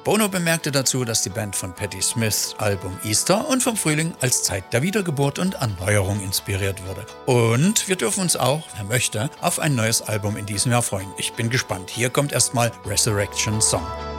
Bono bemerkte dazu, dass die Band von Patti Smiths Album Easter und vom Frühling als Zeit der Wiedergeburt und Erneuerung inspiriert wurde. Und wir dürfen uns auch, wer möchte, auf ein neues Album in diesem Jahr freuen. Ich bin gespannt. Hier kommt erstmal Resurrection Song.